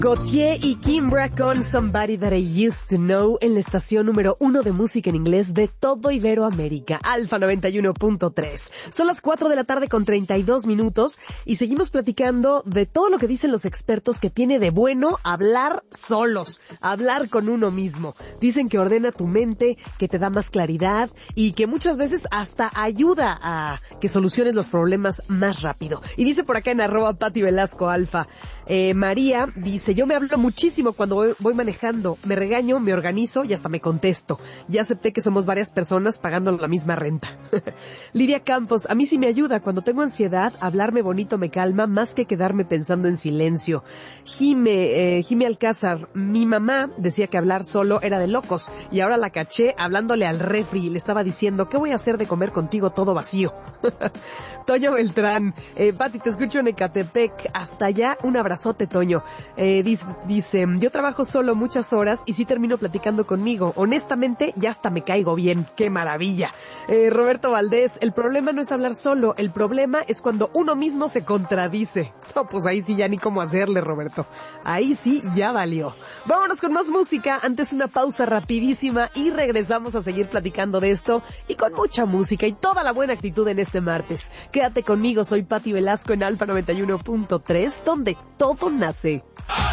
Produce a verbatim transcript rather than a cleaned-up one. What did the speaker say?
Gautier y Kimbra con Somebody That I Used to Know en la estación número uno de música en inglés de todo Iberoamérica, Alfa noventa y uno punto tres. Son las cuatro de la tarde con treinta y dos minutos y seguimos platicando de todo lo que dicen los expertos que tiene de bueno hablar solos, hablar con uno mismo. Dicen que ordena tu mente, que te da más claridad y que muchas veces hasta ayuda a que soluciones los problemas más rápido. Y dice por acá en arroba Pati Velasco Alfa, eh, María dice, yo me hablo muchísimo cuando voy, voy manejando, me regaño, me organizo y hasta me contesto. Ya acepté que somos varias personas pagando la misma renta. Lidia Campos, a mí sí me ayuda. Cuando tengo ansiedad, hablarme bonito me calma más que quedarme pensando en silencio. Jime, eh, Jime Alcázar, mi mamá decía que hablar solo era de locos y ahora la caché hablándole al refri y le estaba diciendo, ¿qué voy a hacer de comer contigo todo vacío? Toño Beltrán, eh, Pati, te escucho en Ecatepec, hasta allá, un abrazote, Toño. Eh, dice, dice, yo trabajo solo muchas horas y sí termino platicando conmigo. Honestamente, ya hasta me caigo bien. ¡Qué maravilla! Eh, Roberto Valdés, el problema no es hablar solo, el problema es cuando uno mismo se contradice. No, pues ahí sí ya ni cómo hacerle, Roberto. Ahí sí ya valió. Vámonos con más música, antes una pausa rapidísima y regresamos a seguir platicando de esto y con mucha música y toda la buena actitud en este martes. Quédate conmigo, soy Pati Velasco en Alfa noventa y uno punto tres, donde todo nace.